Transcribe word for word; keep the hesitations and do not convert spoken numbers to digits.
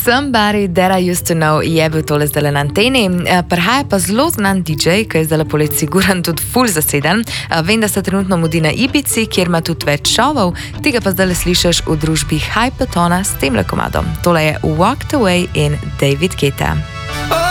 Somebody That I Used to Know je bil tole zdaj na anteni. Prihaja pa zelo znan D J, ki je zdaj poleg siguran tudi full zaseden. Vem, da se trenutno mudi na Ibici, kjer ima tudi več šovov. Tega pa zdaj slišiš v družbi Hypetona s tem komadom. Tole je Walked Away in David Guetta.